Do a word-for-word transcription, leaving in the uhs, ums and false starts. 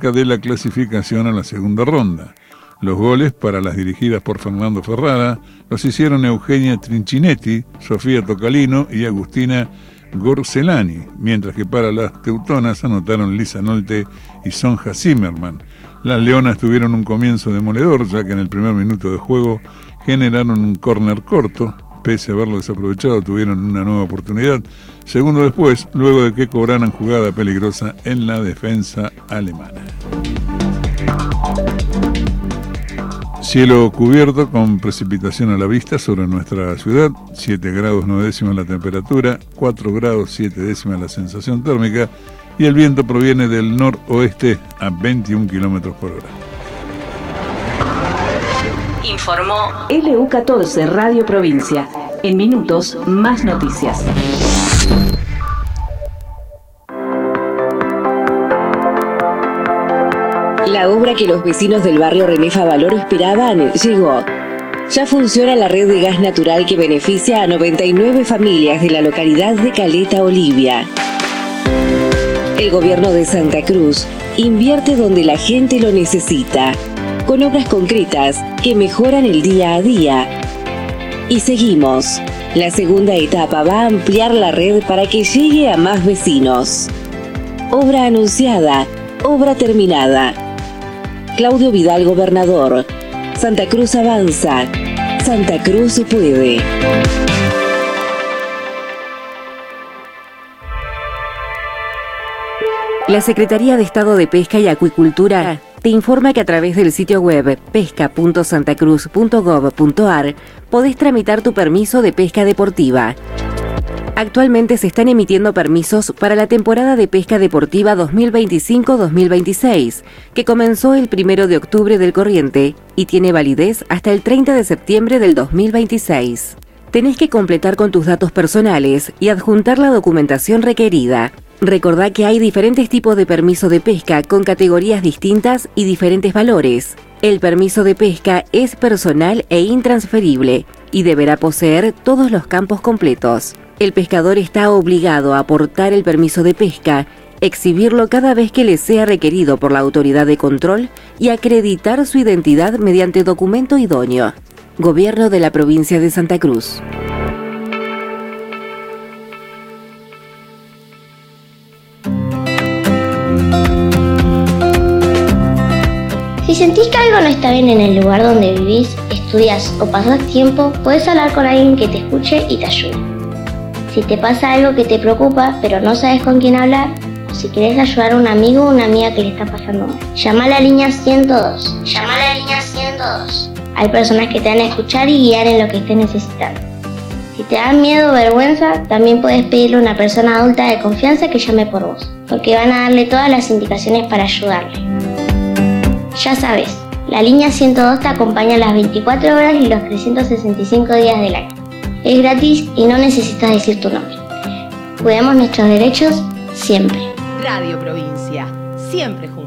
cerca de la clasificación a la segunda ronda. Los goles para las dirigidas por Fernando Ferrara los hicieron Eugenia Trinchinetti, Sofía Tocalino y Agustina Gorcelani, mientras que para las teutonas anotaron Lisa Nolte y Sonja Zimmerman. Las leonas tuvieron un comienzo demoledor, ya que en el primer minuto de juego generaron un córner corto. Pese a haberlo desaprovechado, tuvieron una nueva oportunidad segundo después, luego de que cobraran jugada peligrosa en la defensa alemana. Cielo cubierto con precipitación a la vista sobre nuestra ciudad, siete grados nueve décimas la temperatura, cuatro grados siete décimas la sensación térmica, y el viento proviene del noroeste a veintiún kilómetros por hora. Informó L U catorce Radio Provincia. En minutos, más noticias. La obra que los vecinos del barrio René Favaloro esperaban llegó. Ya funciona la red de gas natural que beneficia a noventa y nueve familias de la localidad de Caleta Olivia. El gobierno de Santa Cruz invierte donde la gente lo necesita, con obras concretas que mejoran el día a día. Y seguimos. La segunda etapa va a ampliar la red para que llegue a más vecinos. Obra anunciada, obra terminada. Claudio Vidal, gobernador. Santa Cruz avanza. Santa Cruz puede. La Secretaría de Estado de Pesca y Acuicultura te informa que a través del sitio web pesca punto santacruz punto gov punto ar podés tramitar tu permiso de pesca deportiva. Actualmente se están emitiendo permisos para la temporada de pesca deportiva dos mil veinticinco dos mil veintiséis, que comenzó el primero de octubre del corriente y tiene validez hasta el treinta de septiembre del dos mil veintiséis. Tenés que completar con tus datos personales y adjuntar la documentación requerida. Recordá que hay diferentes tipos de permiso de pesca con categorías distintas y diferentes valores. El permiso de pesca es personal e intransferible y deberá poseer todos los campos completos. El pescador está obligado a aportar el permiso de pesca, exhibirlo cada vez que le sea requerido por la autoridad de control y acreditar su identidad mediante documento idóneo. Gobierno de la Provincia de Santa Cruz. Si sentís que algo no está bien en el lugar donde vivís, estudias o pasás tiempo, podés hablar con alguien que te escuche y te ayude. Si te pasa algo que te preocupa, pero no sabes con quién hablar, o si querés ayudar a un amigo o una amiga que le está pasando mal, llama a la línea ciento dos. Llama a la línea ciento dos. Hay personas que te van a escuchar y guiar en lo que estés necesitando. Si te da miedo o vergüenza, también puedes pedirle a una persona adulta de confianza que llame por vos, porque van a darle todas las indicaciones para ayudarle. Ya sabes, la línea ciento dos te acompaña las veinticuatro horas y los trescientos sesenta y cinco días del año. Es gratis y no necesitas decir tu nombre. Cuidemos nuestros derechos siempre. Radio Provincia, siempre juntos.